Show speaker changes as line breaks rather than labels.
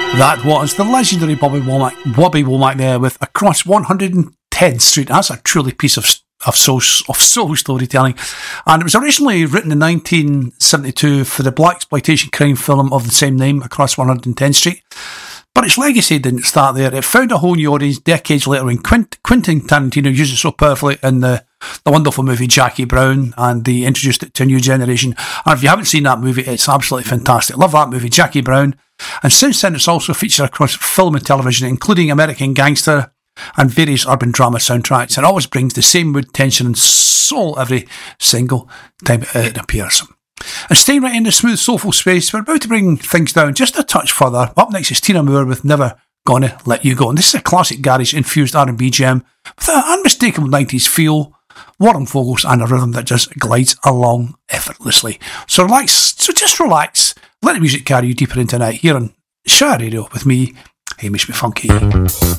That was the legendary Bobby Womack there with Across 110th Street. That's a truly piece of soul storytelling. And it was originally written in 1972 for the blaxploitation crime film of the same name, Across 110th Street. But its legacy didn't start there. It found a whole new audience decades later when Quentin Tarantino used it so powerfully in the wonderful movie Jackie Brown, and they introduced it to a new generation. And if you haven't seen that movie, it's absolutely fantastic. Love that movie, Jackie Brown. And since then, it's also featured across film and television, including American Gangster and various urban drama soundtracks. And always brings the same mood, tension and soul every single time it appears. And staying right in the smooth, soulful space, we're about to bring things down just a touch further. Up next is Tina Moore with Never Gonna Let You Go. And this is a classic garage-infused R&B gem with an unmistakable 90s feel, warm vocals and a rhythm that just glides along effortlessly. So just relax, let the music carry you deeper into the night here on Shire Radio with me, Hamish McFunky.